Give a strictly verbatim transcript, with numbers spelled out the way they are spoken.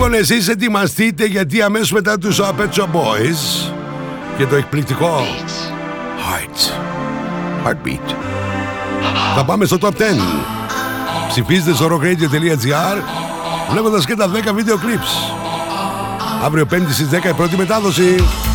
Λοιπόν, εσείς ετοιμαστείτε, γιατί αμέσως μετά τους Pet Shop Boys και το εκπληκτικό Heart, Heartbeat θα πάμε στο Top δέκα. Ψηφίστε στο rock radio τελεία gr βλέποντας και τα δέκα βίντεο clips. Αύριο Πέμπτη στις δέκα η πρώτη μετάδοση.